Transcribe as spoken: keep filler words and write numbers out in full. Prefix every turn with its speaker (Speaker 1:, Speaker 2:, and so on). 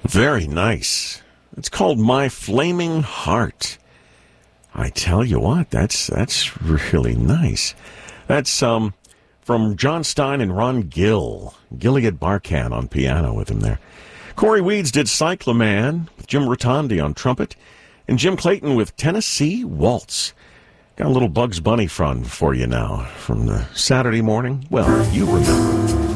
Speaker 1: Very nice. It's called My Flaming Heart. I tell you what, that's that's really nice. That's um from John Stein and Ron Gill. Gilead Barkan on piano with him there. Corey Weeds did Cyclaman with Jim Rotondi on trumpet, and Jim Clayton with Tennessee Waltz. Got a little Bugs Bunny fun for you now from the Saturday morning. Well, you remember.